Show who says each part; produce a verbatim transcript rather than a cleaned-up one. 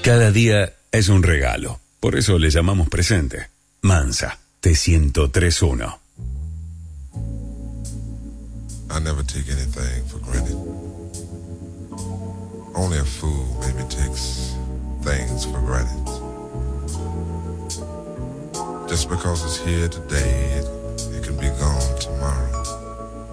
Speaker 1: Cada día es un regalo. Por eso le llamamos presente. Mansa, T ciento tres punto uno.
Speaker 2: I never take anything for granted. Only a fool maybe takes things for granted. Just because it's here today, it